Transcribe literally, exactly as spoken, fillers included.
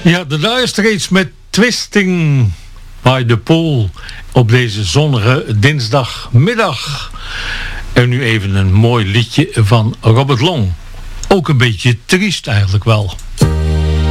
Ja, de Dire Straits met Twisting by the Pool op deze zonnige dinsdagmiddag. En nu even een mooi liedje van Robert Long. Ook een beetje triest eigenlijk wel.